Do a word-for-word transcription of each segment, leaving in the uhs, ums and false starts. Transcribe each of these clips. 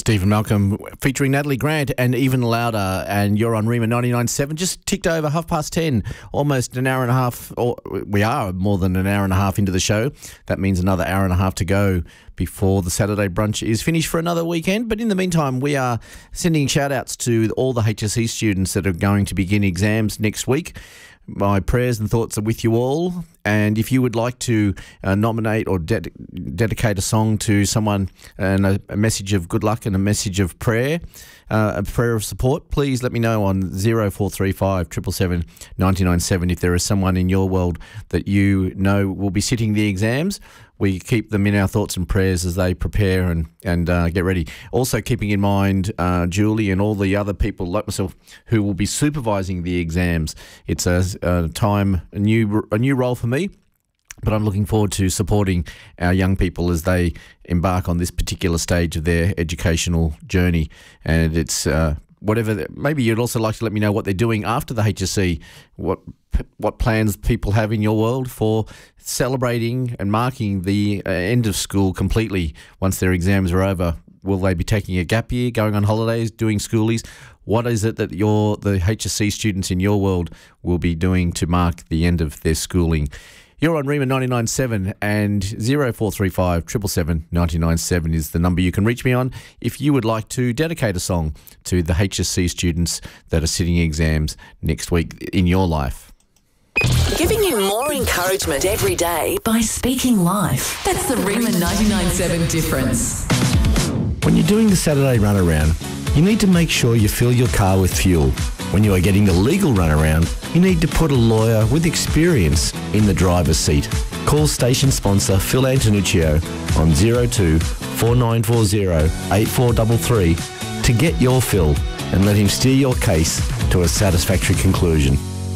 Stephen Malcolm featuring Natalie Grant and Even Louder, and you're on Rima ninety-nine point seven. Just ticked over half past ten, almost an hour and a half, or we are more than an hour and a half into the show. That means another hour and a half to go before the Saturday brunch is finished for another weekend. But in the meantime, we are sending shout-outs to all the H S C students that are going to begin exams next week. My prayers and thoughts are with you all. And if you would like to uh, nominate or de- dedicate a song to someone and a, a message of good luck and a message of prayer, uh, a prayer of support, please let me know on zero four three five, seven seven seven, nine nine seven if there is someone in your world that you know will be sitting the exams. We keep them in our thoughts and prayers as they prepare and, and uh, get ready. Also keeping in mind uh, Julie and all the other people like myself who will be supervising the exams. It's a, a time, a new a new role for me, but I'm looking forward to supporting our young people as they embark on this particular stage of their educational journey. And it's uh, whatever, maybe you'd also like to let me know what they're doing after the H S C, what what plans people have in your world for celebrating and marking the uh, end of school completely once their exams are over. Will they be taking a gap year, going on holidays, doing schoolies? What is it that your the H S C students in your world will be doing to mark the end of their schooling? You're on Rima ninety-nine point seven, and zero four three five, seven seven seven, nine nine seven is the number you can reach me on if you would like to dedicate a song to the H S C students that are sitting exams next week in your life. Giving you more encouragement every day by speaking life. That's the Rima ninety-nine point seven difference. When you're doing the Saturday runaround, you need to make sure you fill your car with fuel. When you are getting the legal runaround, you need to put a lawyer with experience in the driver's seat. Call station sponsor Phil Antonuccio on zero two four nine four zero eight four three three to get your fill and let him steer your case to a satisfactory conclusion.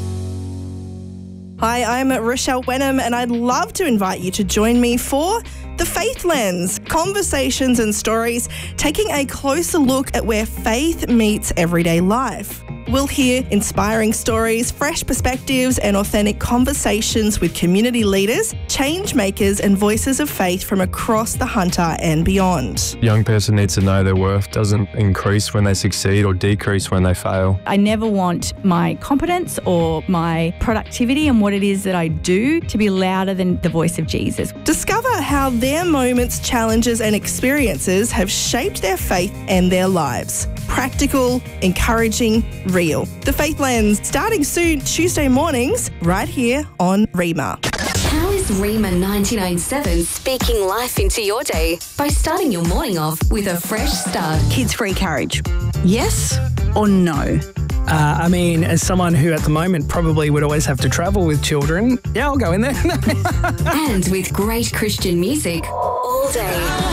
Hi, I'm Rochelle Wenham, and I'd love to invite you to join me for The Faith Lens, conversations and stories taking a closer look at where faith meets everyday life. We'll hear inspiring stories, fresh perspectives and authentic conversations with community leaders, change makers and voices of faith from across the Hunter and beyond. A young person needs to know their worth doesn't increase when they succeed or decrease when they fail. I never want my competence or my productivity and what it is that I do to be louder than the voice of Jesus. Discover how their moments, challenges and experiences have shaped their faith and their lives. Practical, encouraging, real. The Faith Lens, starting soon Tuesday mornings, right here on Rima. How is Rima ninety-nine point seven speaking life into your day by starting your morning off with a fresh start? Kids-free carriage. Yes or no? Uh, I mean, as someone who at the moment probably would always have to travel with children, yeah, I'll go in there. And with great Christian music all day.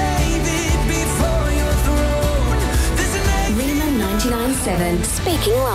Rima ninety-nine point seven, speaking live.